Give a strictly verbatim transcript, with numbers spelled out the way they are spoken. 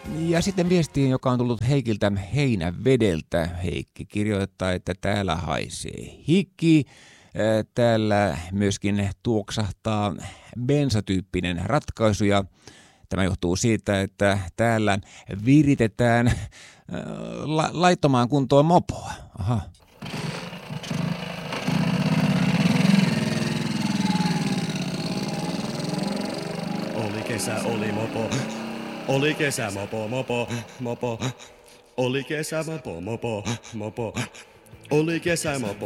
Ja sitten viestiin, joka on tullut Heikiltä Heinävedeltä. Heikki kirjoittaa, että täällä haisee hiki. Täällä myöskin tuoksahtaa bensatyyppinen ratkaisu ja tämä johtuu siitä, että täällä viritetään la- laittomaan kuntoon mopoa. Aha. Oli kesä, oli mopo. Oli kesä, mopo, mopo, mopo. Oli kesä, mopo, mopo, mopo. Oli kesä, mopo,